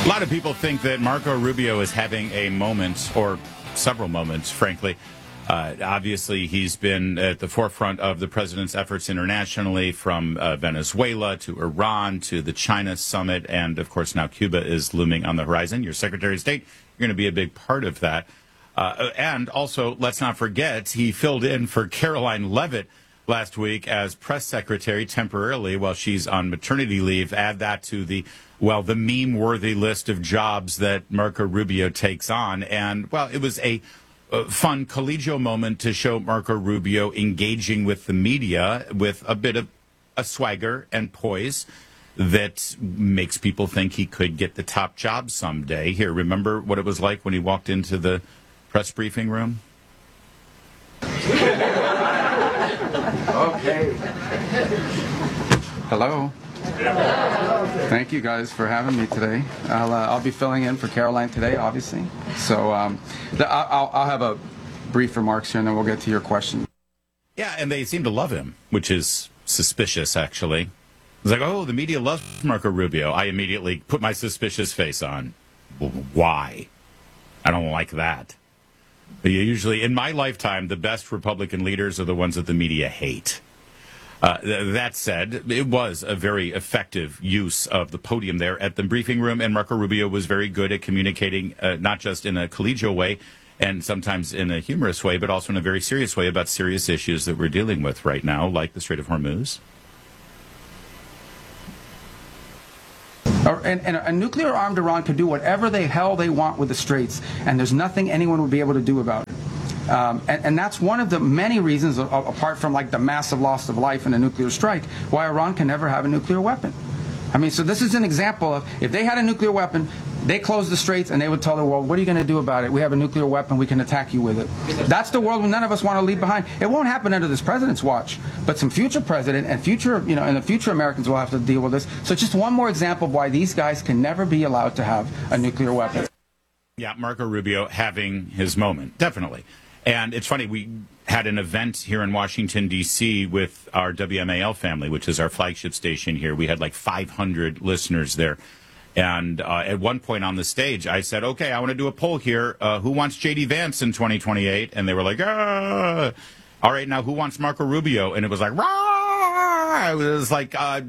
A lot of people think that Marco Rubio is having a moment, or several moments, frankly. Obviously, he's been at the forefront of the president's efforts internationally, from Venezuela to Iran to the China summit. And, of course, now Cuba is looming on the horizon. Your Secretary of State, you're going to be a big part of that. And also, let's not forget, he filled in for Caroline Leavitt last week as press secretary temporarily while she's on maternity leave. Add that to the meme-worthy list of jobs that Marco Rubio takes on. And, well, it was a fun collegial moment to show Marco Rubio engaging with the media with a bit of a swagger and poise that makes people think he could get the top job someday. Here, remember what it was like when he walked into the press briefing room? Okay. Hello. Thank you guys for having me today. I'll be filling in for Caroline today, obviously. So I'll have a brief remarks here, and then we'll get to your question. Yeah, and they seem to love him, which is suspicious, actually. It's like, oh, the media loves Marco Rubio. I immediately put my suspicious face on. Why? I don't like that. Usually, in my lifetime, the best Republican leaders are the ones that the media hate. That said, it was a very effective use of the podium there at the briefing room, and Marco Rubio was very good at communicating, not just in a collegial way and sometimes in a humorous way, but also in a very serious way about serious issues that we're dealing with right now, like the Strait of Hormuz. And a nuclear-armed Iran could do whatever the hell they want with the Straits, and there's nothing anyone would be able to do about it. And that's one of the many reasons, apart from like the massive loss of life in a nuclear strike, why Iran can never have a nuclear weapon. I mean, so this is an example of, if they had a nuclear weapon, they close the Straits and they would tell the world, what are you going to do about it? We have a nuclear weapon, we can attack you with it. That's the world none of us want to leave behind. It won't happen under this president's watch, but some future president and the future Americans will have to deal with this. So just one more example of why these guys can never be allowed to have a nuclear weapon. Yeah, Marco Rubio having his moment, definitely. And it's funny, we had an event here in Washington, D.C. with our WMAL family, which is our flagship station here. We had like 500 listeners there. And at one point on the stage, I said, okay, I want to do a poll here. Who wants J.D. Vance in 2028? And they were like, ah. All right, now who wants Marco Rubio? And it was like, rah! It was like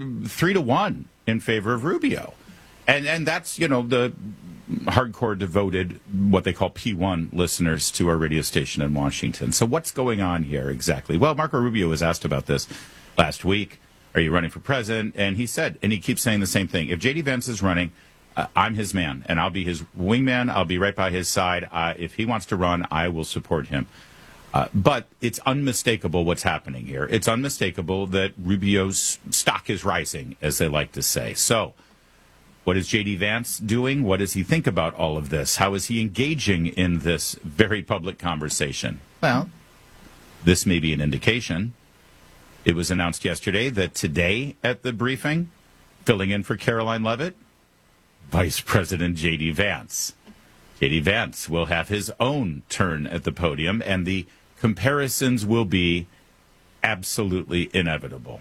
3-1 in favor of Rubio. And that's, the hardcore devoted, what they call P1 listeners to our radio station in Washington. So what's going on here exactly? Well, Marco Rubio was asked about this last week. Are you running for president? And he said, and he keeps saying the same thing, if J.D. Vance is running, I'm his man, and I'll be his wingman. I'll be right by his side. If he wants to run, I will support him. But it's unmistakable what's happening here. It's unmistakable that Rubio's stock is rising, as they like to say. So what is J.D. Vance doing? What does he think about all of this? How is he engaging in this very public conversation? Well, this may be an indication. It was announced yesterday that today at the briefing, filling in for Caroline Leavitt, Vice President J.D. Vance. J.D. Vance will have his own turn at the podium, and the comparisons will be absolutely inevitable.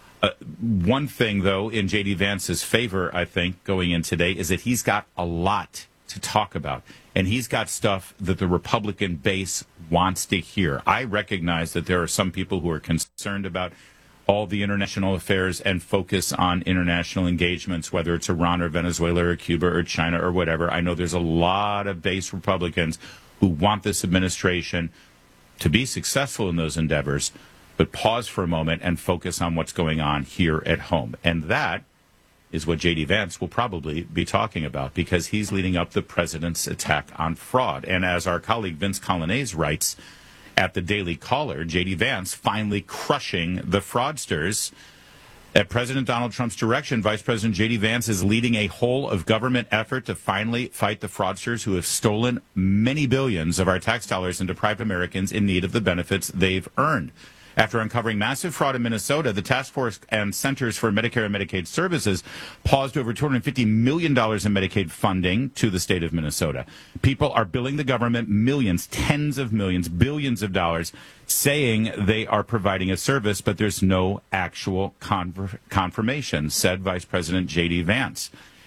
One thing, though, in J.D. Vance's favor, I think, going in today, is that he's got a lot to talk about. And he's got stuff that the Republican base wants to hear. I recognize that there are some people who are concerned about all the international affairs and focus on international engagements, whether it's Iran or Venezuela or Cuba or China or whatever. I know there's a lot of base Republicans who want this administration to be successful in those endeavors, but pause for a moment and focus on what's going on here at home. And that is what J.D. Vance will probably be talking about, because he's leading up the president's attack on fraud. And as our colleague Vince Colonnese writes at the Daily Caller, J.D. Vance finally crushing the fraudsters. At President Donald Trump's direction, Vice President J.D. Vance is leading a whole-of-government effort to finally fight the fraudsters who have stolen many billions of our tax dollars and deprived Americans in need of the benefits they've earned. After uncovering massive fraud in Minnesota, the Task Force and Centers for Medicare and Medicaid Services paused over $250 million in Medicaid funding to the state of Minnesota. People are billing the government millions, tens of millions, billions of dollars, saying they are providing a service, but there's no actual confirmation, said Vice President J.D. Vance.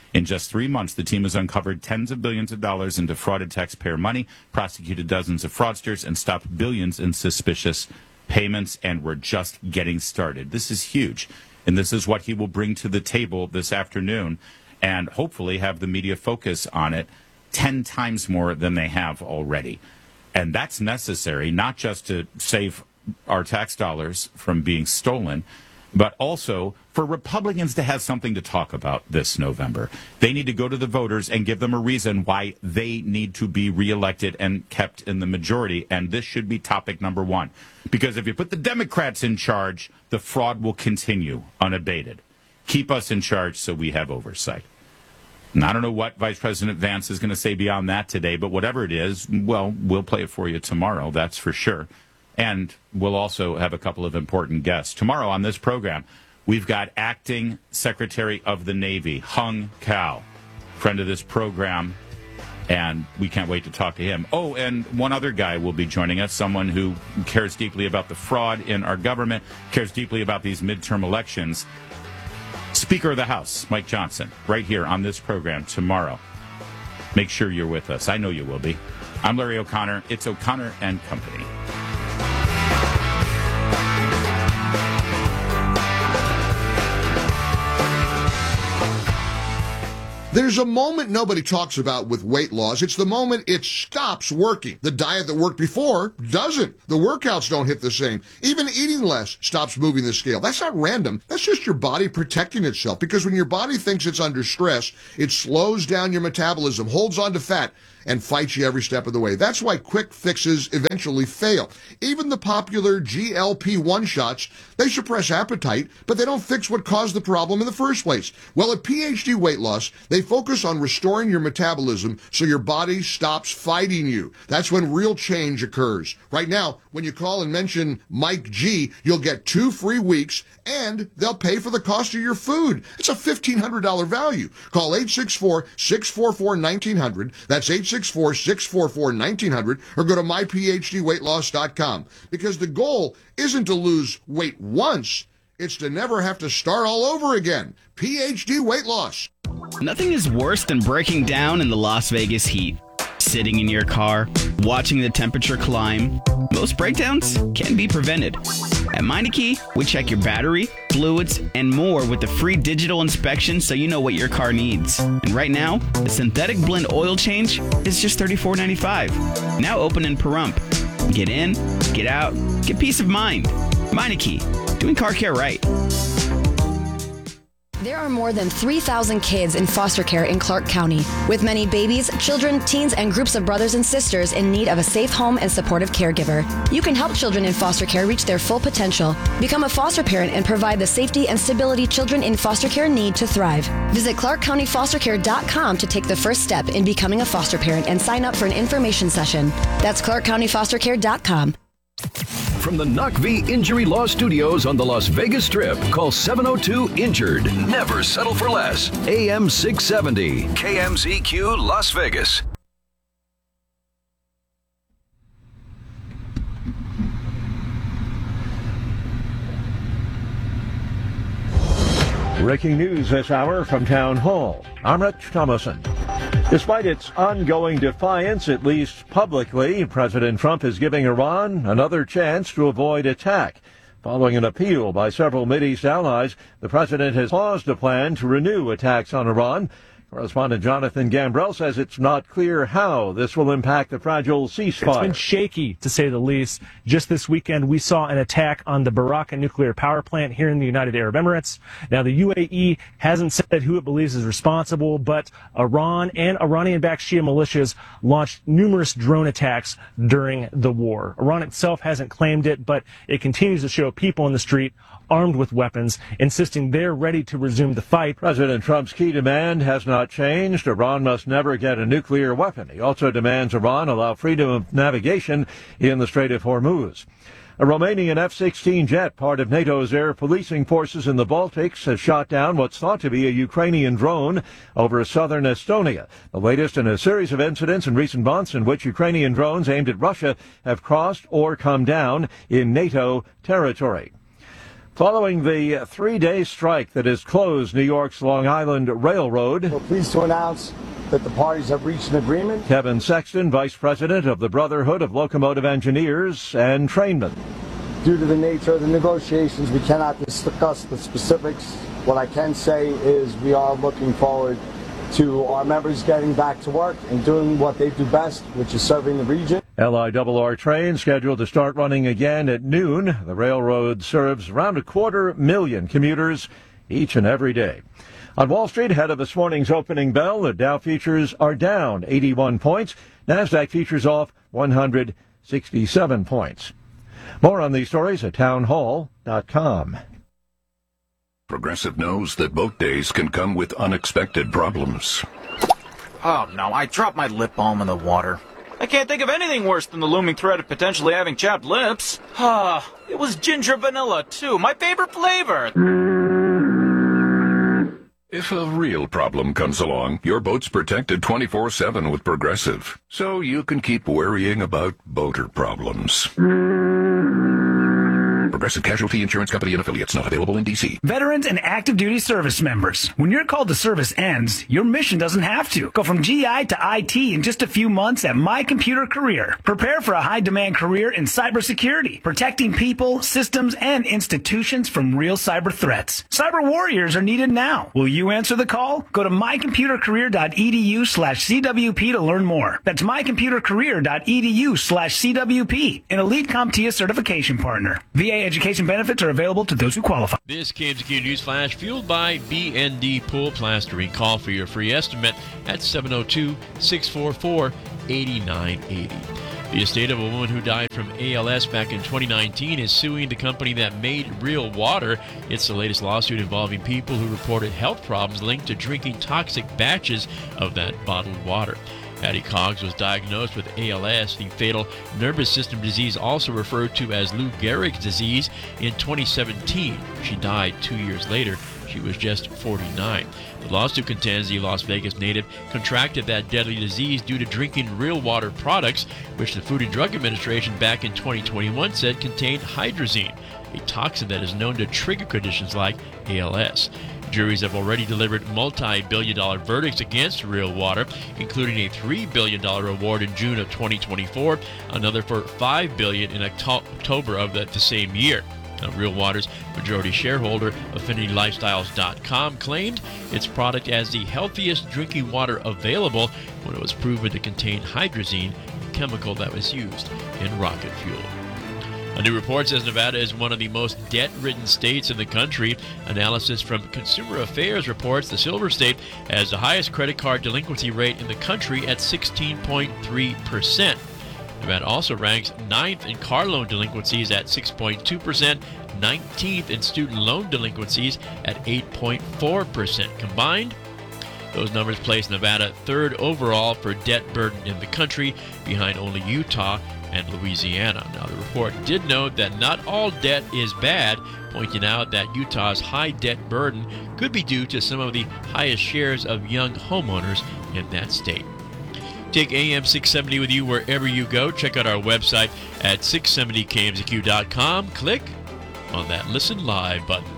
In just 3 months, the team has uncovered tens of billions of dollars in defrauded taxpayer money, prosecuted dozens of fraudsters, and stopped billions in suspicious payments, and we're just getting started. This is huge, and this is what he will bring to the table this afternoon, and hopefully have the media focus on it 10 times more than they have already. And that's necessary, not just to save our tax dollars from being stolen, but also for Republicans to have something to talk about this November. They need to go to the voters and give them a reason why they need to be reelected and kept in the majority. And this should be topic number one. Because if you put the Democrats in charge, the fraud will continue unabated. Keep us in charge so we have oversight. And I don't know what Vice President Vance is going to say beyond that today, but whatever it is, well, we'll play it for you tomorrow, that's for sure. And we'll also have a couple of important guests. Tomorrow on this program, we've got Acting Secretary of the Navy, Hung Cao, friend of this program, and we can't wait to talk to him. Oh, and one other guy will be joining us, someone who cares deeply about the fraud in our government, cares deeply about these midterm elections. Speaker of the House, Mike Johnson, right here on this program tomorrow. Make sure you're with us. I know you will be. I'm Larry O'Connor. It's O'Connor and Company. There's a moment nobody talks about with weight loss. It's the moment it stops working. The diet that worked before doesn't. The workouts don't hit the same. Even eating less stops moving the scale. That's not random. That's just your body protecting itself. Because when your body thinks it's under stress, it slows down your metabolism, holds on to fat, and fights you every step of the way. That's why quick fixes eventually fail. Even the popular GLP-1 shots, they suppress appetite, but they don't fix what caused the problem in the first place. Well, at PhD Weight Loss, they focus on restoring your metabolism so your body stops fighting you. That's when real change occurs. Right now, when you call and mention Mike G, you'll get 2 free weeks, and they'll pay for the cost of your food. It's a $1,500 value. Call 864-644-1900. That's 864-644-1900, or go to myphdweightloss.com. Because the goal isn't to lose weight once, it's to never have to start all over again. PhD Weight Loss. Nothing is worse than breaking down in the Las Vegas heat. Sitting in your car, watching the temperature climb. Most breakdowns can be prevented. At Meineke, we check your battery, fluids, and more with the free digital inspection so you know what your car needs. And right now, the synthetic blend oil change is just $34.95. Now open in Pahrump. Get in, get out, get peace of mind. Meineke, doing car care right. There are more than 3,000 kids in foster care in Clark County, with many babies, children, teens, and groups of brothers and sisters in need of a safe home and supportive caregiver. You can help children in foster care reach their full potential. Become a foster parent and provide the safety and stability children in foster care need to thrive. Visit ClarkCountyFosterCare.com to take the first step in becoming a foster parent and sign up for an information session. That's ClarkCountyFosterCare.com. From the Knock V Injury Law Studios on the Las Vegas Strip, call 702-INJURED. Never settle for less. AM 670, KMZQ Las Vegas. Breaking news this hour from Town Hall. I'm Rich Thomason. Despite its ongoing defiance, at least publicly, President Trump is giving Iran another chance to avoid attack. Following an appeal by several Mideast allies, the president has paused a plan to renew attacks on Iran. Correspondent Jonathan Gambrell says it's not clear how this will impact the fragile ceasefire. It's been shaky, to say the least. Just this weekend, we saw an attack on the Barakah nuclear power plant here in the United Arab Emirates. Now, the UAE hasn't said who it believes is responsible, but Iran and Iranian-backed Shia militias launched numerous drone attacks during the war. Iran itself hasn't claimed it, but it continues to show people in the street armed with weapons, insisting they're ready to resume the fight. President Trump's key demand has not changed. Iran must never get a nuclear weapon. He also demands Iran allow freedom of navigation in the Strait of Hormuz. A Romanian F-16 jet, part of NATO's air policing forces in the Baltics, has shot down what's thought to be a Ukrainian drone over southern Estonia. The latest in a series of incidents in recent months in which Ukrainian drones aimed at Russia have crossed or come down in NATO territory. Following the 3-day strike that has closed New York's Long Island Railroad, we're pleased to announce that the parties have reached an agreement. Kevin Sexton, Vice President of the Brotherhood of Locomotive Engineers and Trainmen. Due to the nature of the negotiations, we cannot discuss the specifics. What I can say is we are looking forward to our members getting back to work and doing what they do best, which is serving the region. LIRR trains scheduled to start running again at noon. The railroad serves around 250,000 commuters each and every day. On Wall Street, ahead of this morning's opening bell, the Dow futures are down 81 points. NASDAQ futures off 167 points. More on these stories at townhall.com. Progressive knows that boat days can come with unexpected problems. Oh no, I dropped my lip balm in the water. I can't think of anything worse than the looming threat of potentially having chapped lips. It was ginger vanilla too, my favorite flavor. If a real problem comes along, your boat's protected 24/7 with Progressive, so you can keep worrying about boater problems. Progressive Casualty Insurance Company and Affiliates, not available in D.C. Veterans and active duty service members. When your call to service ends, your mission doesn't have to. Go from GI to IT in just a few months at My Computer Career. Prepare for a high-demand career in cybersecurity, protecting people, systems, and institutions from real cyber threats. Cyber warriors are needed now. Will you answer the call? Go to mycomputercareer.edu/CWP to learn more. That's mycomputercareer.edu/CWP, an Elite CompTIA certification partner. VA education benefits are available to those who qualify. This KMZQ News Flash fueled by BND Pool Plastering. Call for your free estimate at 702-644-8980. The estate of a woman who died from ALS back in 2019 is suing the company that made Real Water. It's the latest lawsuit involving people who reported health problems linked to drinking toxic batches of that bottled water. Addie Coggs was diagnosed with ALS, the fatal nervous system disease also referred to as Lou Gehrig's disease, in 2017. She died 2 years later. She was just 49. The lawsuit contends the Las Vegas native contracted that deadly disease due to drinking Real Water products, which the Food and Drug Administration back in 2021 said contained hydrazine, a toxin that is known to trigger conditions like ALS. Juries have already delivered multi-billion-dollar verdicts against Real Water, including a $3 billion award in June of 2024, another for $5 billion in October of the same year. Now, Real Water's majority shareholder, AffinityLifestyles.com, claimed its product as the healthiest drinking water available when it was proven to contain hydrazine, a chemical that was used in rocket fuel. A new report says Nevada is one of the most debt-ridden states in the country. Analysis from Consumer Affairs reports the Silver State has the highest credit card delinquency rate in the country at 16.3%. Nevada also ranks 9th in car loan delinquencies at 6.2%, 19th in student loan delinquencies at 8.4%. Combined, those numbers place Nevada 3rd overall for debt burden in the country, behind only Utah and Louisiana. Now, the report did note that not all debt is bad, pointing out that Utah's high debt burden could be due to some of the highest shares of young homeowners in that state. Take AM 670 with you wherever you go. Check out our website at 670kmzq.com. Click on that Listen Live button.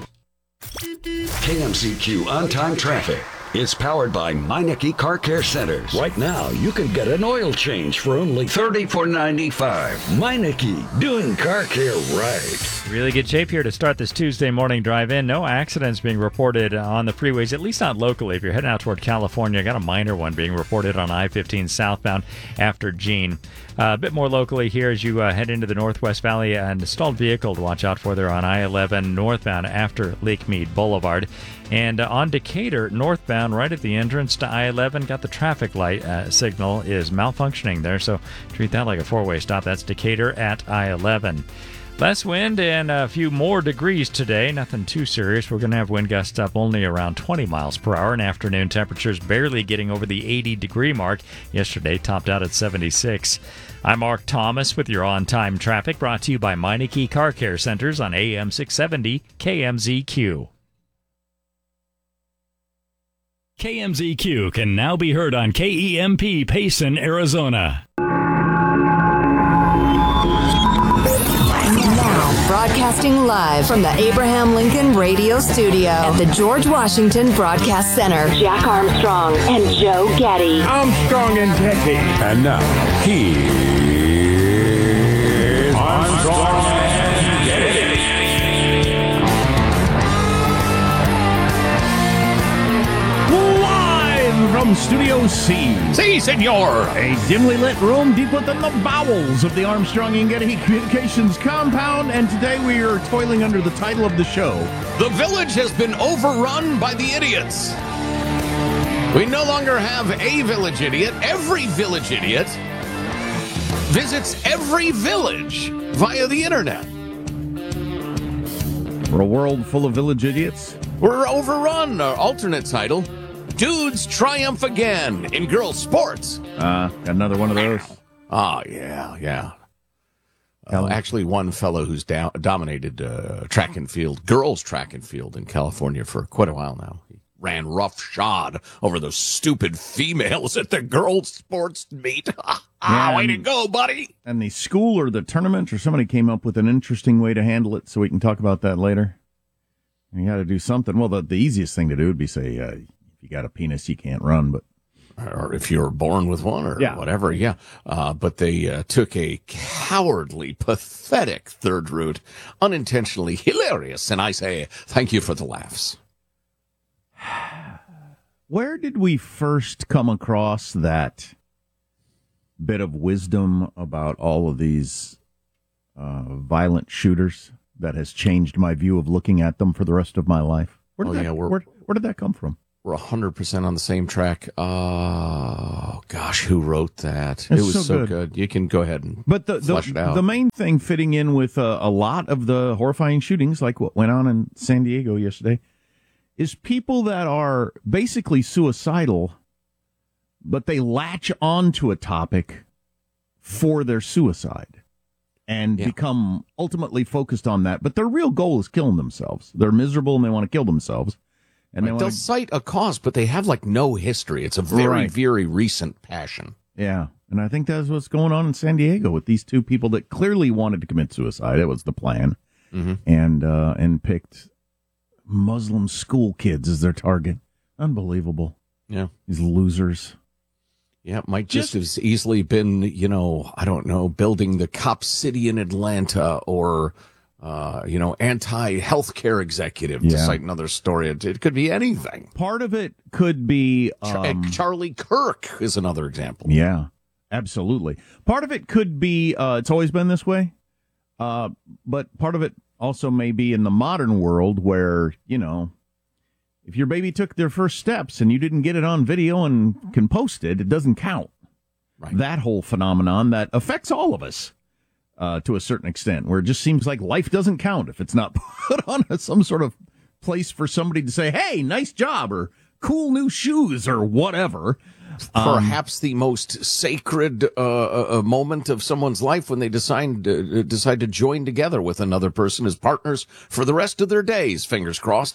KMZQ On-Time Traffic is powered by Meineke Car Care Centers. Right now, you can get an oil change for only $34.95. Meineke, doing car care right. Really good shape here to start this Tuesday morning drive-in. No accidents being reported on the freeways, at least not locally. If you're heading out toward California, got a minor one being reported on I-15 southbound after Jean. A bit more locally here as you head into the Northwest Valley. An stalled vehicle to watch out for there on I-11 northbound after Lake Mead Boulevard. And on Decatur, northbound, right at the entrance to I-11, got the traffic light signal is malfunctioning there, so treat that like a four-way stop. That's Decatur at I-11. Less wind and a few more degrees today. Nothing too serious. We're going to have wind gusts up only around 20 miles per hour, and afternoon temperatures barely getting over the 80-degree mark. Yesterday topped out at 76. I'm Mark Thomas with your on-time traffic, brought to you by Meineke Car Care Centers on AM 670 KMZQ. KMZQ can now be heard on KEMP Payson, Arizona. Now, Broadcasting live from the Abraham Lincoln Radio Studio at the George Washington Broadcast Center. Jack Armstrong and Joe Getty. Armstrong and Getty. And now, here's Armstrong and Getty. Live from Studio C. Si, senor. A dimly lit room deep within the bowels of the Armstrong and Getty Communications compound, and today we are toiling under the title of the show. The village has been overrun by the idiots. We no longer have a village idiot. Every village idiot visits every village via the internet. We're a world full of village idiots. We're overrun. Our alternate title, Dudes Triumph Again in Girls Sports. Got another one of those. Oh, yeah. Actually, one fellow who's dominated track and field, girls track and field in California for quite a while now. He ran roughshod over those stupid females at the girls' sports meet. Way to go, buddy. And the school or the tournament or somebody came up with an interesting way to handle it, so we can talk about that later. You got to do something. Well, the easiest thing to do would be say, if you got a penis, you can't run, but... Or if you were born with one or whatever, yeah. But they took a cowardly, pathetic third route, unintentionally hilarious, and I say thank you for the laughs. Where did we first come across that bit of wisdom about all of these violent shooters that has changed my view of looking at them for the rest of my life? Where did that come from? We're 100% on the same track. Oh, gosh, who wrote that? It's it was so good. You can go ahead and flesh it out. The main thing fitting in with a lot of the horrifying shootings, like what went on in San Diego yesterday, is people that are basically suicidal, but they latch onto a topic for their suicide and become ultimately focused on that. But their real goal is killing themselves. They're miserable and they want to kill themselves. And they'll cite a cause, but they have no history. It's a very, very recent passion. Yeah, and I think that's what's going on in San Diego with these two people that clearly wanted to commit suicide. It was the plan, and picked Muslim school kids as their target. Unbelievable. Yeah, these losers. Yeah, it might just as easily been, I don't know, building the cop city in Atlanta or. Anti-healthcare executive, to cite another story. It could be anything. Part of it could be... Charlie Kirk is another example. Yeah, absolutely. Part of it could be, it's always been this way, but part of it also may be in the modern world where, if your baby took their first steps and you didn't get it on video and can post it, it doesn't count. Right. That whole phenomenon that affects all of us. To a certain extent, where it just seems like life doesn't count if it's not put on some sort of place for somebody to say, hey, nice job, or cool new shoes, or whatever. Perhaps the most sacred moment of someone's life when they decide to join together with another person as partners for the rest of their days, fingers crossed.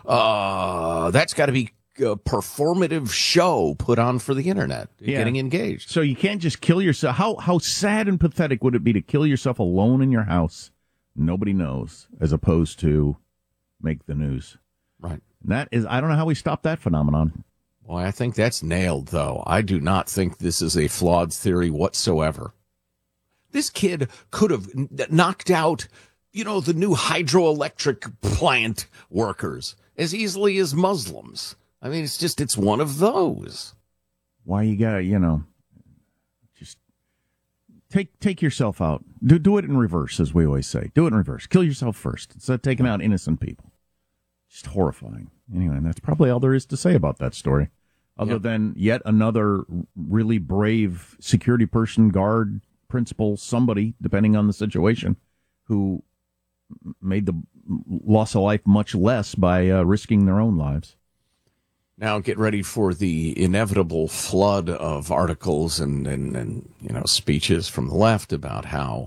That's got to be a performative show put on for the internet, getting engaged. So you can't just kill yourself. How sad and pathetic would it be to kill yourself alone in your house? Nobody knows, as opposed to make the news. Right. And that is, I don't know how we stop that phenomenon. Well, I think that's nailed, though. I do not think this is a flawed theory whatsoever. This kid could have knocked out, the new hydroelectric plant workers as easily as Muslims. I mean, it's one of those. Why you gotta, just take yourself out. Do it in reverse, as we always say. Do it in reverse. Kill yourself first instead of taking out innocent people. Just horrifying. Anyway, and that's probably all there is to say about that story. Other than yet another really brave security person, guard, principal, somebody, depending on the situation, who made the loss of life much less by risking their own lives. Now get ready for the inevitable flood of articles and speeches from the left about how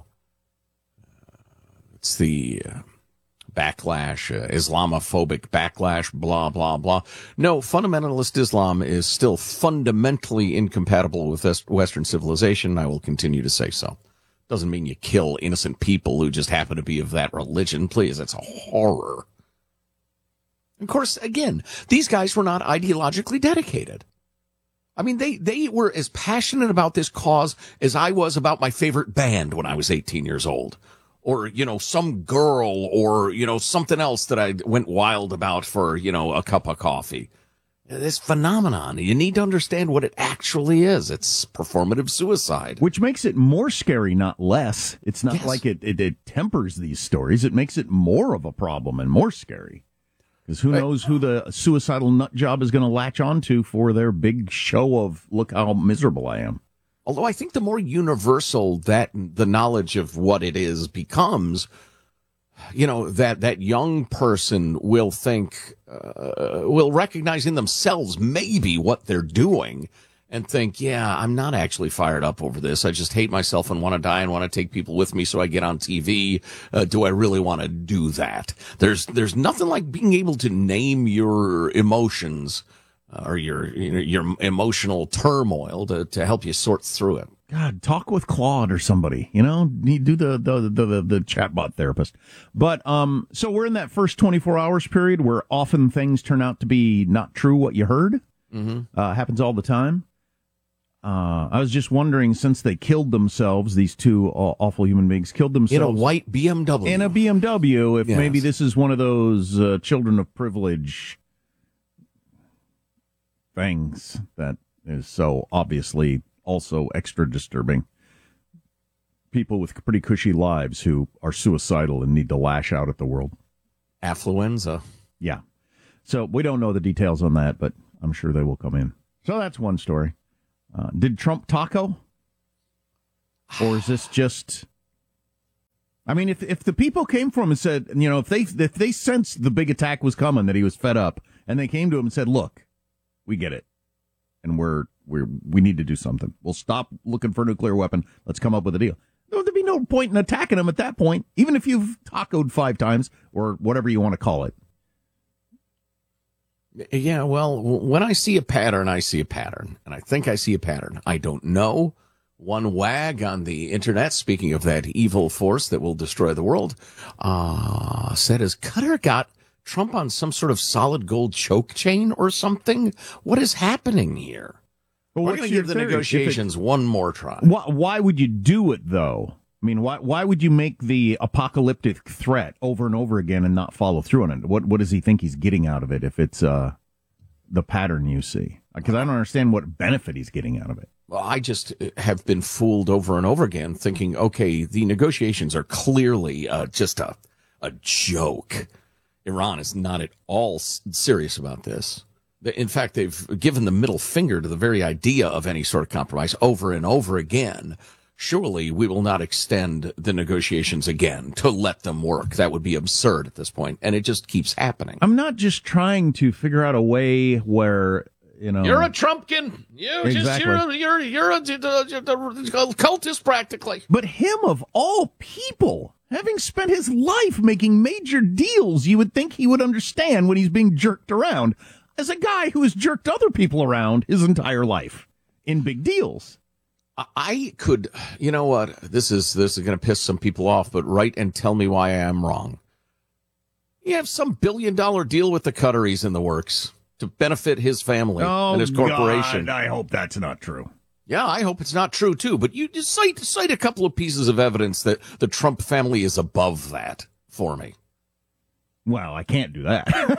it's the backlash, Islamophobic backlash, blah, blah, blah. No, fundamentalist Islam is still fundamentally incompatible with Western civilization. I will continue to say so. Doesn't mean you kill innocent people who just happen to be of that religion. Please, that's a horror. Of course, again, these guys were not ideologically dedicated. I mean, they were as passionate about this cause as I was about my favorite band when I was 18 years old. Or, some girl or, something else that I went wild about for, a cup of coffee. This phenomenon, you need to understand what it actually is. It's performative suicide. Which makes it more scary, not less. It's not like it tempers these stories. It makes it more of a problem and more scary. Because who knows who the suicidal nut job is going to latch onto for their big show of, look how miserable I am. Although I think the more universal that the knowledge of what it is becomes, that young person will think, will recognize in themselves maybe what they're doing and think, yeah, I'm not actually fired up over this. I just hate myself and want to die and want to take people with me so I get on TV. Do I really want to do that? There's nothing like being able to name your emotions or your emotional turmoil to help you sort through it. God, talk with Claude or somebody, do the chatbot therapist. But, so we're in that first 24 hours period where often things turn out to be not true what you heard. Mm-hmm. Happens all the time. I was just wondering, since they killed themselves, these two awful human beings killed themselves. In a white BMW. In a BMW, if maybe this is one of those children of privilege things that is so obviously also extra disturbing. People with pretty cushy lives who are suicidal and need to lash out at the world. Affluenza. Yeah. So we don't know the details on that, but I'm sure they will come in. So that's one story. Did Trump taco? Or is this just... I mean, if the people came for him and said, if they sensed the big attack was coming, that he was fed up, and they came to him and said, look, we get it, and we need to do something. We'll stop looking for a nuclear weapon. Let's come up with a deal. There'd be no point in attacking him at that point, even if you've tacoed 5 times or whatever you want to call it. Yeah, well, when I see a pattern, I see a pattern. And I think I see a pattern. I don't know. One wag on the internet, speaking of that evil force that will destroy the world, said, has Qatar got Trump on some sort of solid gold choke chain or something? What is happening here? Well, we're going to give the negotiations one more try. Why would you do it, though? I mean, why would you make the apocalyptic threat over and over again and not follow through on it? What does he think he's getting out of it if it's the pattern you see? Because I don't understand what benefit he's getting out of it. Well, I just have been fooled over and over again thinking, okay, the negotiations are clearly just a joke. Iran is not at all serious about this. In fact, they've given the middle finger to the very idea of any sort of compromise over and over again. Surely we will not extend the negotiations again to let them work. That would be absurd at this point, and it just keeps happening. I'm not just trying to figure out a way where, you're a Trumpkin. Exactly. You're a cultist practically. But him of all people, having spent his life making major deals, you would think he would understand when he's being jerked around. As a guy who has jerked other people around his entire life in big deals. I could, you know what? This is going to piss some people off, but write and tell me why I am wrong. You have some $1 billion deal with the Qataris in the works to benefit his family and his corporation. God, I hope that's not true. Yeah, I hope it's not true too. But you just cite a couple of pieces of evidence that the Trump family is above that for me. Well, I can't do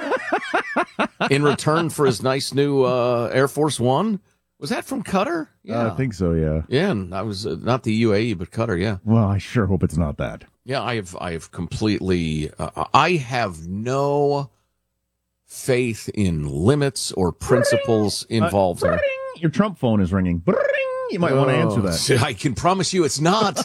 that. In return for his nice new Air Force One. Was that from Qatar? Yeah, I think so. Yeah. Yeah, and I was not the UAE, but Qatar. Yeah. Well, I sure hope it's not that. Yeah, I have completely. I have no faith in limits or principles involved there. Your Trump phone is ringing. You might want to answer that. I can promise you, it's not.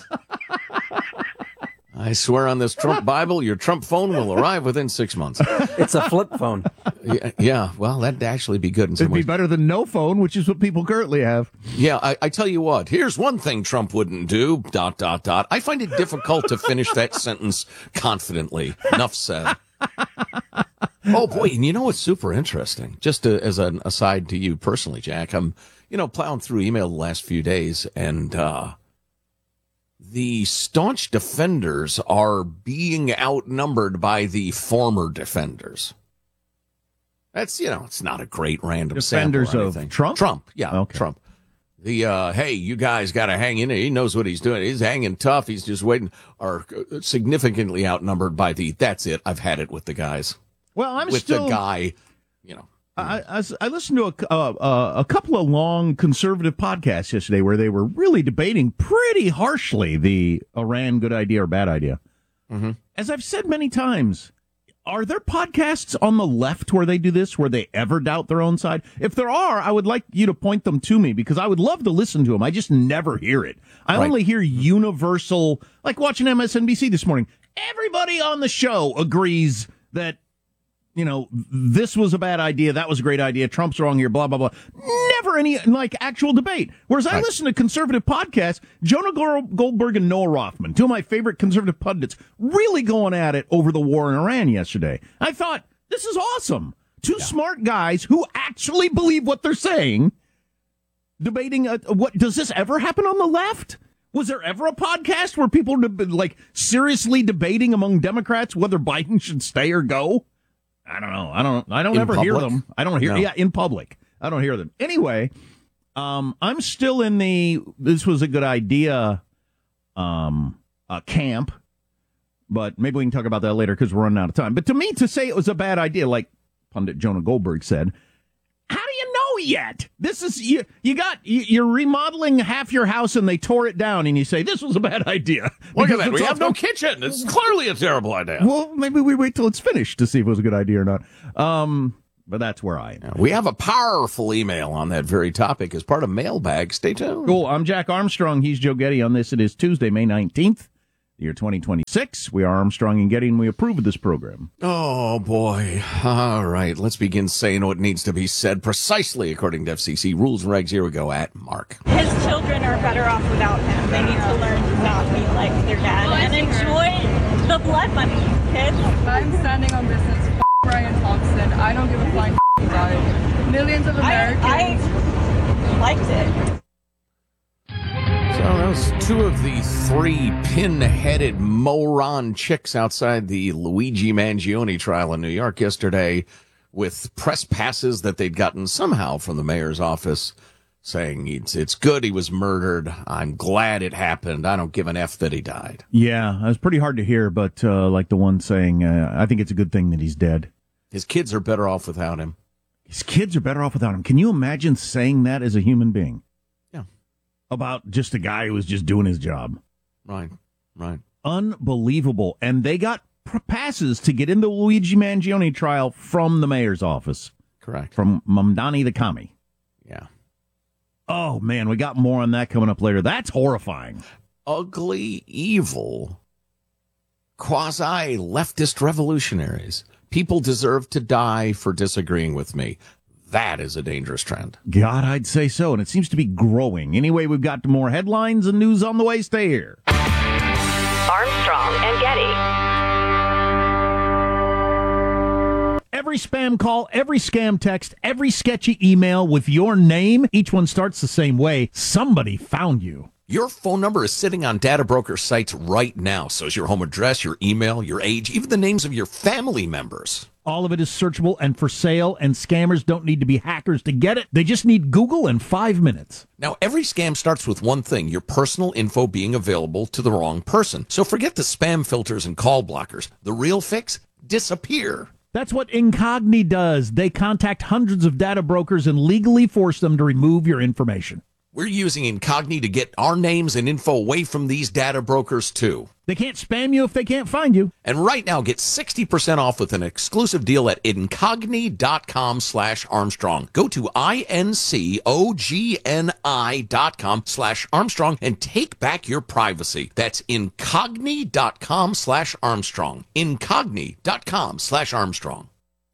I swear on this Trump Bible, your Trump phone will arrive within 6 months. It's a flip phone. Yeah, well, that'd actually be good in some ways. It'd be better than no phone, which is what people currently have. Yeah, I tell you what, here's one thing Trump wouldn't do, ... I find it difficult to finish that sentence confidently. Enough said. Oh, boy, and you know what's super interesting? Just as an aside to you personally, Jack, I'm, plowing through email the last few days, and the staunch defenders are being outnumbered by the former defenders. That's, it's not a great random defenders sample or of anything. Trump? Trump, yeah, okay. Trump. The, hey, you guys got to hang in there. He knows what he's doing. He's hanging tough. He's just waiting. Are significantly outnumbered by that's it. I've had it with the guys. Well, the guy, I listened to a couple of long conservative podcasts yesterday where they were really debating pretty harshly the Iran good idea or bad idea. Mm-hmm. As I've said many times, are there podcasts on the left where they do this, where they ever doubt their own side? If there are, I would like you to point them to me because I would love to listen to them. I just never hear it. I only hear universal, like watching MSNBC this morning. Everybody on the show agrees that, this was a bad idea, that was a great idea, Trump's wrong here, blah, blah, blah. Never any, actual debate. Whereas I listen to conservative podcasts, Jonah Goldberg and Noah Rothman, two of my favorite conservative pundits, really going at it over the war in Iran yesterday. I thought, this is awesome. Two smart guys who actually believe what they're saying, debating, what does this ever happen on the left? Was there ever a podcast where people were seriously debating among Democrats whether Biden should stay or go? I don't know. I don't ever hear them. I don't hear. No. Yeah, in public, I don't hear them. Anyway, I'm still in this was a good idea camp, but maybe we can talk about that later because we're running out of time. But to me, to say it was a bad idea, like pundit Jonah Goldberg said, how do you know yet? This is you're remodeling half your house and they tore it down, and you say this was a bad idea. Look at that. We have no kitchen. It's clearly a terrible idea. Well, maybe we wait till it's finished to see if it was a good idea or not. But that's where I am. We have a powerful email on that very topic as part of Mailbag. Stay tuned. Cool. I'm Jack Armstrong. He's Joe Getty on this. It is Tuesday, May 19th. The year 2026. We are Armstrong and Getty, and we approve of this program. Oh, boy. All right. Let's begin saying what needs to be said precisely according to FCC rules and regs. Here we go at Mark. His children are better off without him. They need to learn to not be like their dad and enjoy the blood money, kids. I'm standing on business. Brian Thompson. I don't give a flying about it. Millions of Americans. I liked it. So those two of the three pin-headed moron chicks outside the Luigi Mangione trial in New York yesterday with press passes that they'd gotten somehow from the mayor's office saying it's good he was murdered. I'm glad it happened. I don't give an F that he died. Yeah, it was pretty hard to hear, but like the one saying, I think it's a good thing that he's dead. His kids are better off without him. His kids are better off without him. Can you imagine saying that as a human being? About just a guy who was just doing his job. Right. Unbelievable. And they got passes to get in the Luigi Mangione trial from the mayor's office. Correct. From Mamdani the commie. Yeah. Oh, man, we got more on that coming up later. That's horrifying. Ugly, evil, quasi-leftist revolutionaries. People deserve to die for disagreeing with me. That is a dangerous trend. God, I'd say so, and it seems to be growing. Anyway, we've got more headlines and news on the way. Stay here. Armstrong and Getty. Every spam call, every scam text, every sketchy email with your name, each one starts the same way. Somebody found you. Your phone number is sitting on data broker sites right now. So is your home address, your email, your age, even the names of your family members. All of it is searchable and for sale, and scammers don't need to be hackers to get it. They just need Google in 5 minutes. Now, every scam starts with one thing, your personal info being available to the wrong person. So forget the spam filters and call blockers. The real fix? Disappear. That's what Incogni does. They contact hundreds of data brokers and legally force them to remove your information. We're using Incogni to get our names and info away from these data brokers, too. They can't spam you if they can't find you. And right now, get 60% off with an exclusive deal at Incogni.com/Armstrong. Go to INCOGNI.com/Armstrong and take back your privacy. That's Incogni.com/Armstrong. Incogni.com/Armstrong.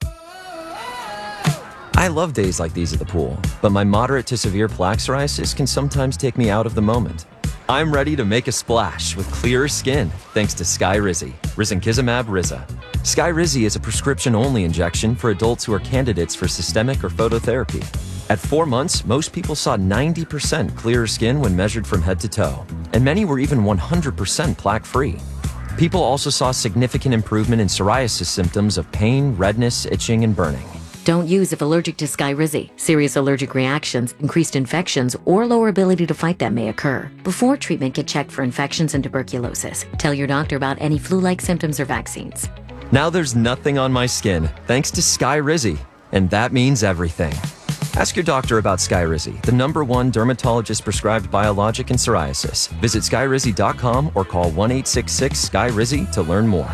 I love days like these at the pool, but my moderate to severe plaque psoriasis can sometimes take me out of the moment. I'm ready to make a splash with clearer skin thanks to Skyrizi, risankizumab Riza. Skyrizi is a prescription-only injection for adults who are candidates for systemic or phototherapy. At 4 months, most people saw 90% clearer skin when measured from head to toe. and many were even 100% plaque-free. People also saw significant improvement in psoriasis symptoms of pain, redness, itching, and burning. Don't use if allergic to Skyrizi. Serious allergic reactions, increased infections, or lower ability to fight them may occur. Before treatment, get checked for infections and tuberculosis. Tell your doctor about any flu-like symptoms or vaccines. Now there's nothing on my skin, thanks to Skyrizi, and that means everything. Ask your doctor about Skyrizi, the #1 dermatologist-prescribed biologic in psoriasis. Visit Skyrizi.com or call 1-866-SKY-RIZZI to learn more.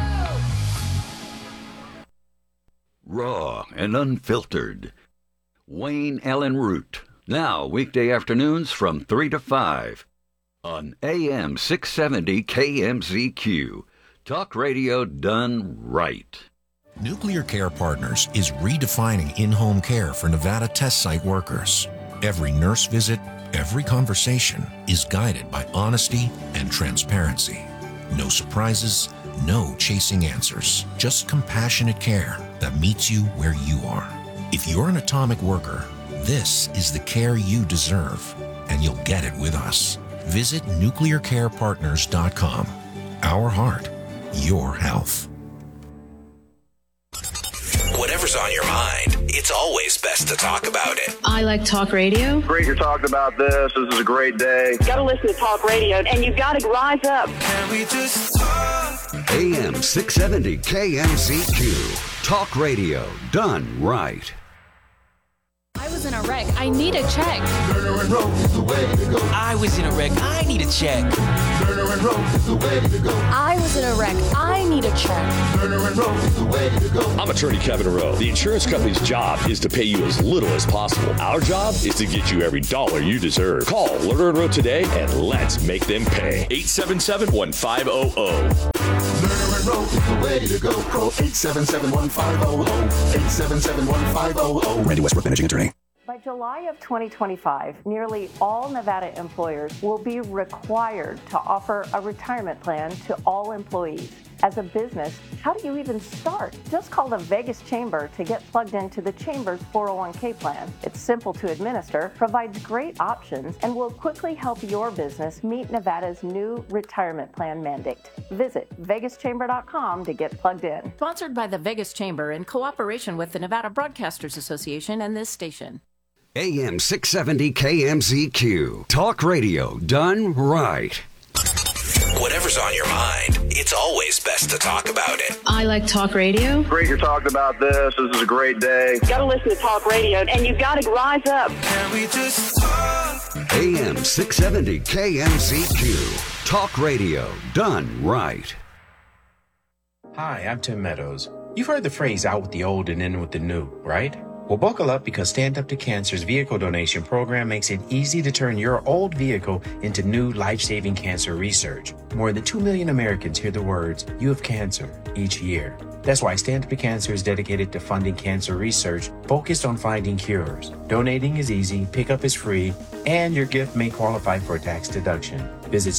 Raw and unfiltered. Wayne Allen Root. Now, weekday afternoons from 3 to 5 on AM 670 KMZQ. Talk radio done right. Nuclear Care Partners is redefining in-home care for Nevada test site workers. Every nurse visit, every conversation is guided by honesty and transparency. No surprises, no chasing answers, just compassionate care that meets you where you are. If you're an atomic worker, this is the care you deserve, and you'll get it with us. Visit nuclearcarepartners.com. Our heart, your health. Whatever's on your mind, it's always best to talk about it. I like talk radio. Great you're talking about this. This is a great day. You gotta listen to talk radio, and you gotta rise up. Can we just talk? AM 670 KMZQ. Talk radio done right. I was in a wreck. I need a check. Turner and Road is the way to go. I was in a wreck. I need a check. Turner and Road is the way to go. I was in a wreck. I need a check. Turner and Road is the way to go. I'm attorney Kevin Rowe. The insurance company's job is to pay you as little as possible. Our job is to get you every dollar you deserve. Call Lerner and Rowe today and let's make them pay. 877-1500. Lerner and Rowe is the way to go. Call 877-1500. 877-1500. Randy Westbrook, managing attorney. By July of 2025, nearly all Nevada employers will be required to offer a retirement plan to all employees. As a business, how do you even start? Just call the Vegas Chamber to get plugged into the Chamber's 401k plan. It's simple to administer, provides great options, and will quickly help your business meet Nevada's new retirement plan mandate. Visit vegaschamber.com to get plugged in. Sponsored by the Vegas Chamber in cooperation with the Nevada Broadcasters Association and this station. AM 670 KMZQ. Talk radio done right. Whatever's on your mind, it's always best to talk about it. I like talk radio. Great you're talking about this. This is a great day. You gotta listen to talk radio, and you gotta rise up. Can we just talk? AM 670 KMZQ. Talk radio done right. Hi, I'm Tim Meadows. You've heard the phrase out with the old and in with the new, right? Well, buckle up because Stand Up to Cancer's vehicle donation program makes it easy to turn your old vehicle into new life-saving cancer research. More than 2 million Americans hear the words, "You have cancer," each year. That's why Stand Up to Cancer is dedicated to funding cancer research focused on finding cures. Donating is easy, pickup is free, and your gift may qualify for a tax deduction. Visit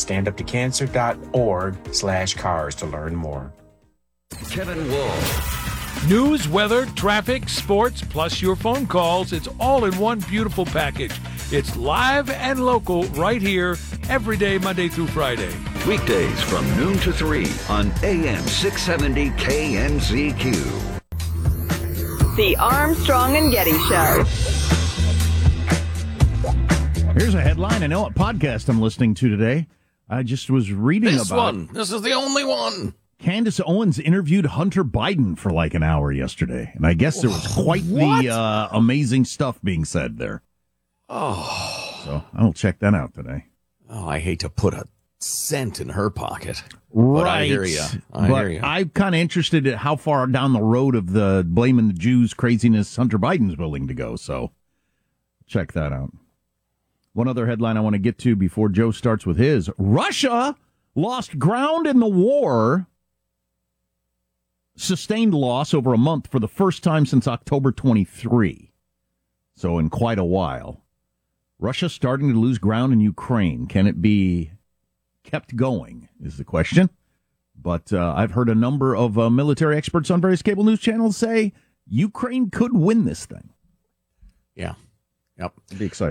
standuptocancer.org/cars to learn more. Kevin Wolf. News, weather, traffic, sports, plus your phone calls. It's all in one beautiful package. It's live and local right here every day, Monday through Friday. Weekdays from noon to 3 on AM 670 KMZQ. The Armstrong and Getty Show. Here's a headline. I know what podcast I'm listening to today. I just was reading This about one. This is the only one. Candace Owens interviewed Hunter Biden for like an hour yesterday, and I guess there was quite the amazing stuff being said there. Oh. So I'll check that out today. Oh, I hate to put a cent in her pocket. Right. But I hear you. I hear you. I'm kind of interested in how far down the road of the blaming the Jews craziness Hunter Biden's willing to go, so check that out. One other headline I want to get to before Joe starts with his. Russia lost ground in the war. Sustained loss over a month for the first time since October 23. So in quite a while. Russia starting to lose ground in Ukraine. Can it be kept going is the question. But I've heard a number of military experts on various cable news channels say Ukraine could win this thing. Yeah. Yep. It'd be exciting.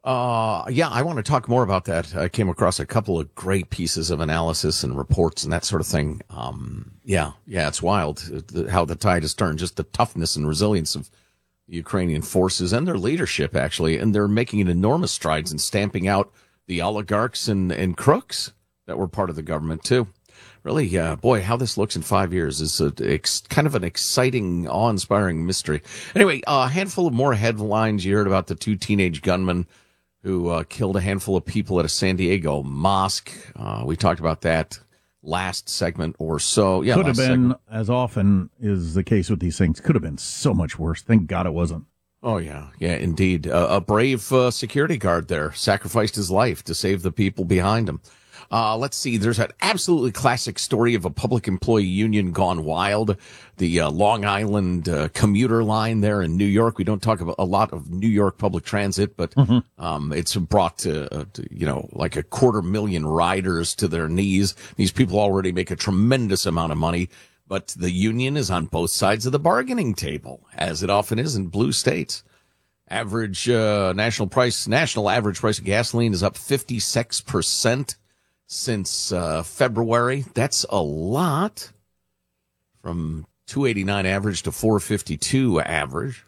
I want to talk more about that. I came across a couple of great pieces of analysis and reports and that sort of thing. It's wild how the tide has turned, just the toughness and resilience of the Ukrainian forces and their leadership, actually. And they're making enormous strides in stamping out the oligarchs and crooks that were part of the government, too. Really, how this looks in 5 years is kind of an exciting, awe-inspiring mystery. Anyway, a handful of more headlines. You heard about the 2 teenage gunmen who killed a handful of people at a San Diego mosque. We talked about that last segment or so. Yeah, could have been, as often is the case with these things, could have been so much worse. Thank God it wasn't. Oh, yeah, indeed. A brave security guard there sacrificed his life to save the people behind him. Let's see. There's an absolutely classic story of a public employee union gone wild. The Long Island commuter line there in New York. We don't talk about a lot of New York public transit, but it's brought to like 250,000 riders to their knees. These people already make a tremendous amount of money, but the union is on both sides of the bargaining table, as it often is in blue states. Average national average price of gasoline is up 56%. Since February. That's a lot. From $2.89 average to $4.52 average.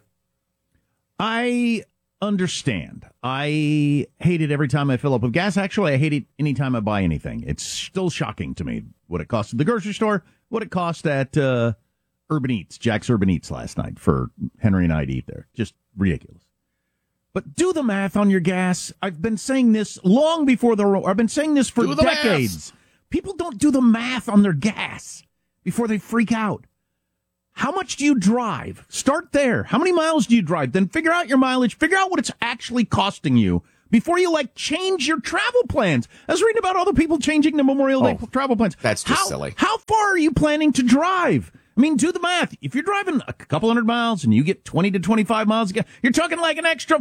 I understand. I hate it every time I fill up with gas. Actually, I hate it anytime I buy anything. It's still shocking to me what it costs at the grocery store, what it cost at Urban Eats, Jack's Urban Eats last night for Henry and I to eat there. Just ridiculous. But do the math on your gas. I've been saying this long before I've been saying this for decades. People don't do the math on their gas before they freak out. How much do you drive? Start there. How many miles do you drive? Then figure out your mileage. Figure out what it's actually costing you before you change your travel plans. I was reading about other people changing the Memorial Day travel plans. That's just silly. How far are you planning to drive? I mean, do the math. If you're driving a couple hundred miles and you get 20 to 25 miles, you're talking like an extra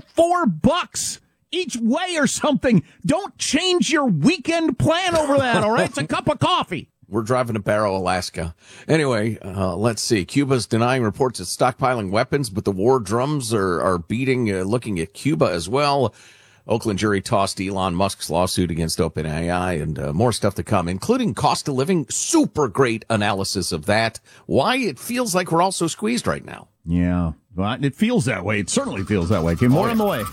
$4 each way or something. Don't change your weekend plan over that, all right? It's a cup of coffee. We're driving to Barrow, Alaska. Anyway, let's see. Cuba's denying reports of stockpiling weapons, but the war drums are beating, looking at Cuba as well. Oakland jury tossed Elon Musk's lawsuit against OpenAI, and more stuff to come, including cost of living. Super great analysis of that. Why it feels like we're all so squeezed right now. Yeah, but it feels that way. It certainly feels that way. Okay, more on the way.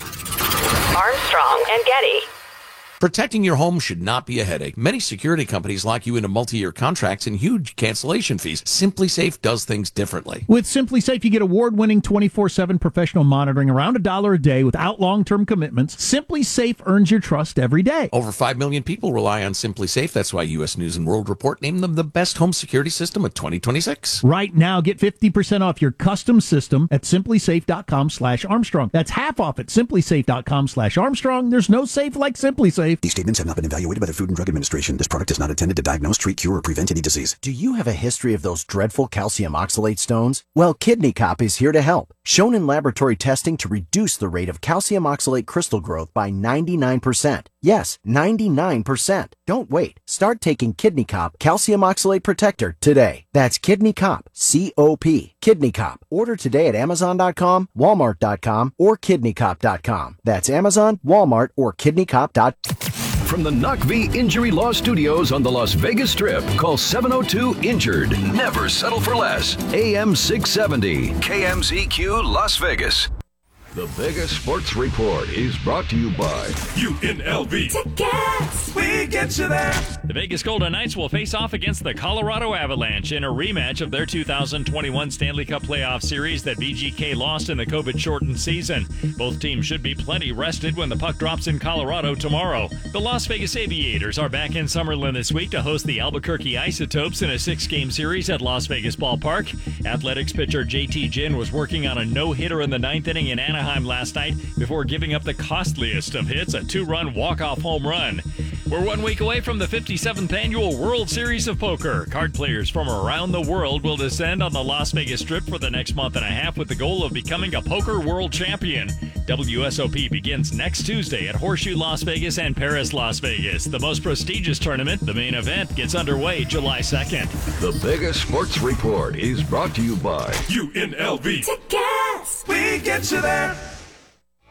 Armstrong and Getty. Protecting your home should not be a headache. Many security companies lock you into multi-year contracts and huge cancellation fees. SimpliSafe does things differently. With SimpliSafe, you get award-winning 24/7 professional monitoring around $1 a day without long-term commitments. SimpliSafe earns your trust every day. Over 5 million people rely on SimpliSafe. That's why U.S. News & World Report named them the best home security system of 2026. Right now, get 50% off your custom system at SimpliSafe.com/Armstrong. That's half off at SimpliSafe.com/Armstrong. There's no safe like SimpliSafe. These statements have not been evaluated by the Food and Drug Administration. This product is not intended to diagnose, treat, cure, or prevent any disease. Do you have a history of those dreadful calcium oxalate stones? Well, Kidney Cop is here to help. Shown in laboratory testing to reduce the rate of calcium oxalate crystal growth by 99%. Yes, 99%. Don't wait. Start taking Kidney Cop Calcium Oxalate Protector today. That's Kidney Cop, C-O-P, Kidney Cop. Order today at Amazon.com, Walmart.com, or KidneyCop.com. That's Amazon, Walmart, or KidneyCop.com. From the NUCV Injury Law Studios on the Las Vegas Strip, call 702-INJURED. Never settle for less. AM 670, KMZQ Las Vegas. The Vegas Sports Report is brought to you by UNLV. Tickets! We get you there. The Vegas Golden Knights will face off against the Colorado Avalanche in a rematch of their 2021 Stanley Cup playoff series that VGK lost in the COVID-shortened season. Both teams should be plenty rested when the puck drops in Colorado tomorrow. The Las Vegas Aviators are back in Summerlin this week to host the Albuquerque Isotopes in a 6-game series at Las Vegas Ballpark. Athletics pitcher JT Ginn was working on a no-hitter in the 9th inning in Anaheim last night before giving up the costliest of hits, a 2-run walk-off home run. We're 1 week away from the 57th annual World Series of Poker. Card players from around the world will descend on the Las Vegas Strip for the next month and a half with the goal of becoming a poker world champion. WSOP begins next Tuesday at Horseshoe Las Vegas and Paris Las Vegas. The most prestigious tournament, the main event, gets underway July 2nd. The Vegas Sports Report is brought to you by UNLV. Tickets! We get you there.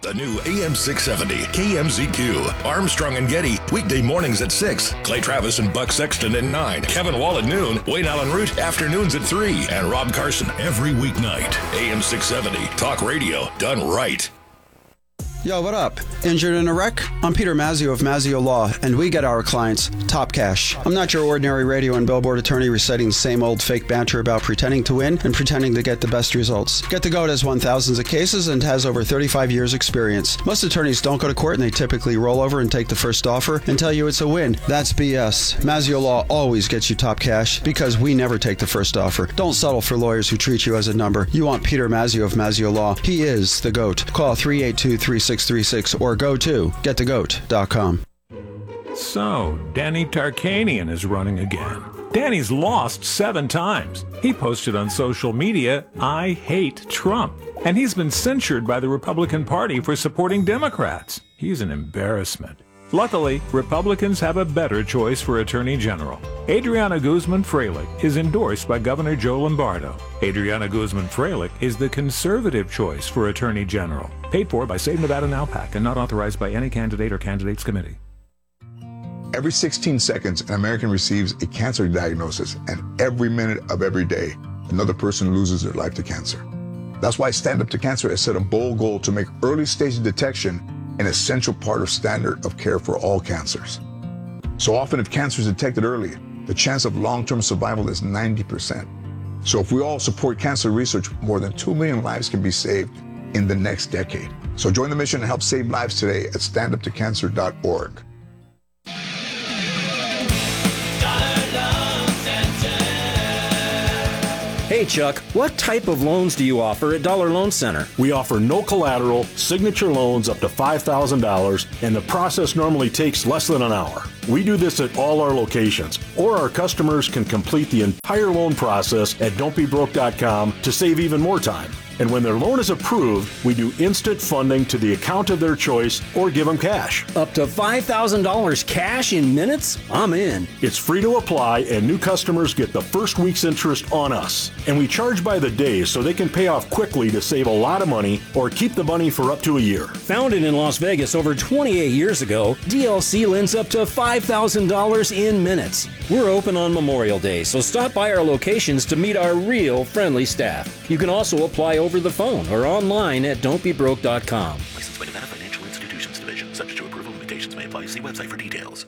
The new AM 670 KMZQ. Armstrong and Getty, weekday mornings at 6. Clay Travis and Buck Sexton at 9. Kevin Wall at noon. Wayne Allen Root, afternoons at 3. And Rob Carson every weeknight. AM 670. Talk radio done right. Yo, what up? Injured in a wreck? I'm Peter Mazzio of Mazzio Law, and we get our clients top cash. I'm not your ordinary radio and billboard attorney reciting the same old fake banter about pretending to win and pretending to get the best results. Get the Goat has won thousands of cases and has over 35 years experience. Most attorneys don't go to court and they typically roll over and take the first offer and tell you it's a win. That's BS. Mazzio Law always gets you top cash because we never take the first offer. Don't settle for lawyers who treat you as a number. You want Peter Mazzio of Mazzio Law. He is the Goat. Call 382-3636 or go to getthegoat.com. So, Danny Tarkanian is running again. Danny's lost 7 times. He posted on social media, "I hate Trump." And he's been censured by the Republican Party for supporting Democrats. He's an embarrassment. Luckily, Republicans have a better choice for Attorney General. Adriana Guzman Freilich is endorsed by Governor Joe Lombardo. Adriana Guzman Freilich is the conservative choice for Attorney General. Paid for by Save Nevada and ALPAC and not authorized by any candidate or candidates committee. Every 16 seconds, an American receives a cancer diagnosis, and every minute of every day, another person loses their life to cancer. That's why Stand Up to Cancer has set a bold goal to make early stage detection an essential part of standard of care for all cancers. So often, if cancer is detected early, the chance of long-term survival is 90%. So if we all support cancer research, more than 2 million lives can be saved in the next decade. So join the mission and help save lives today at standuptocancer.org. Hey Chuck, what type of loans do you offer at Dollar Loan Center? We offer no collateral, signature loans up to $5,000, and the process normally takes less than an hour. We do this at all our locations, or our customers can complete the entire loan process at don'tbebroke.com to save even more time. And when their loan is approved, we do instant funding to the account of their choice or give them cash. Up to $5,000 cash in minutes? I'm in. It's free to apply, and new customers get the first week's interest on us. And we charge by the day so they can pay off quickly to save a lot of money or keep the money for up to a year. Founded in Las Vegas over 28 years ago, DLC lends up to $5,000 in minutes. We're open on Memorial Day, so stop by our locations to meet our real friendly staff. You can also apply over the phone or online at don'tbebroke.com. Licensed by Nevada Financial Institutions Division. Subject to approval, limitations may apply. See website for details.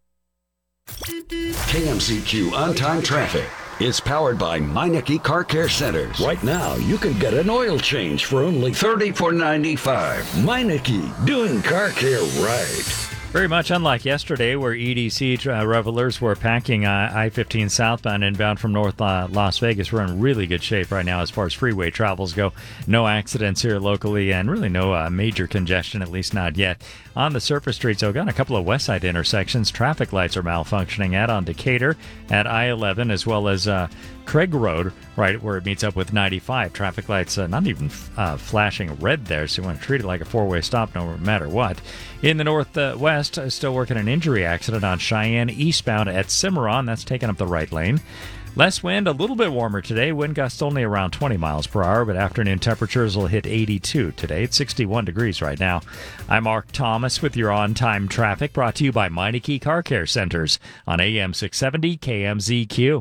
KMCQ On-Time Traffic is powered by Meineke Car Care Centers. Right now, you can get an oil change for only $34.95. Meineke, doing car care right. Very much unlike yesterday, where EDC revelers were packing I-15 southbound inbound from North Las Vegas. We're in really good shape right now as far as freeway travels go. No accidents here locally, and really no major congestion, at least not yet. On the surface streets, though, got a couple of west side intersections. Traffic lights are malfunctioning on Decatur, at I-11, as well as Craig Road, right where it meets up with 95. Traffic lights not even flashing red there, so you want to treat it like a four-way stop no matter what. In the northwest, still working an injury accident on Cheyenne eastbound at Cimarron. That's taking up the right lane. Less wind, a little bit warmer today. Wind gusts only around 20 miles per hour, but afternoon temperatures will hit 82 today. It's 61 degrees right now. I'm Mark Thomas with your on-time traffic, brought to you by Meineke Car Care Centers on AM 670 KMZQ.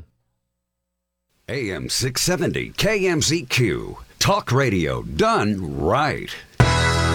AM 670 KMZQ. Talk radio done right.